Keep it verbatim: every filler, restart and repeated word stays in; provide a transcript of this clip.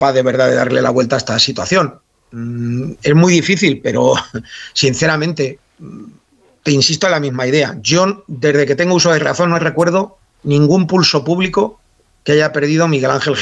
capaz de verdad de darle la vuelta a esta situación. Es muy difícil, pero sinceramente te insisto en la misma idea. Yo, desde que tengo uso de razón, no recuerdo ningún pulso público que haya perdido Miguel Ángel